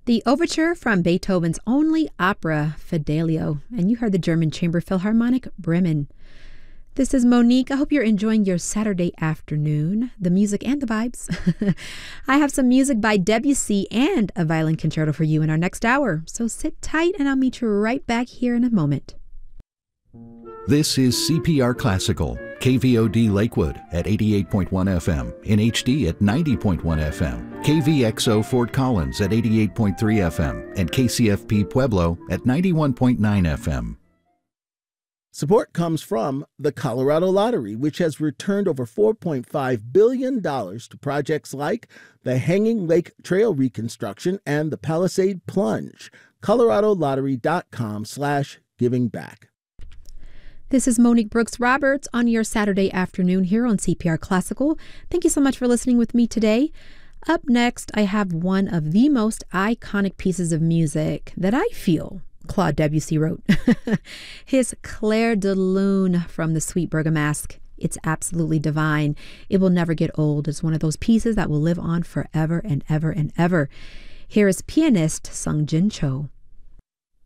The overture from Beethoven's only opera, Fidelio, and you heard the German Chamber Philharmonic, Bremen. This is Monique. I hope you're enjoying your Saturday afternoon, the music and the vibes. I have some music by Debussy and a violin concerto for you in our next hour, so sit tight and I'll meet you right back here in a moment. This is CPR Classical, KVOD Lakewood at 88.1 FM, in HD at 90.1 FM, KVXO Fort Collins at 88.3 FM, and KCFP Pueblo at 91.9 FM. Support comes from the Colorado Lottery, which has returned over $4.5 billion to projects like the Hanging Lake Trail reconstruction and the Palisade Plunge. ColoradoLottery.com/givingback. This is Monique Brooks Roberts on your Saturday afternoon here on CPR Classical. Thank you so much for listening with me today. Up next, I have one of the most iconic pieces of music that I feel Claude Debussy wrote. His Clair de Lune from the Sweet Bergamasque. It's absolutely divine. It will never get old. It's one of those pieces that will live on forever and ever and ever. Here is pianist Sung Jin Cho.